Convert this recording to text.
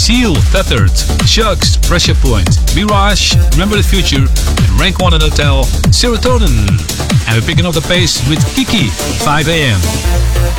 Seal, Tethered, Chucks, Pressure Point, Mirage, Remember the Future, and Rank 1 and Hotel, Serotonin. And we're picking up the pace with Kiki, 5 a.m.